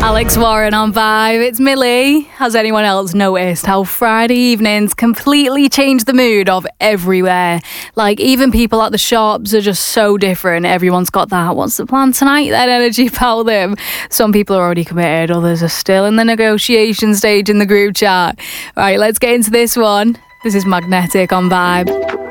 Alex Warren on Vibe. It's Millie. Has anyone else noticed how Friday evenings completely change the mood of everywhere? Like, even people at the shops are just so different. Everyone's got that "what's the plan tonight" then energy about them. Some people are already committed, others are still in the negotiation stage in the group chat. Right, let's get into this one. This is Magnetic on Vibe.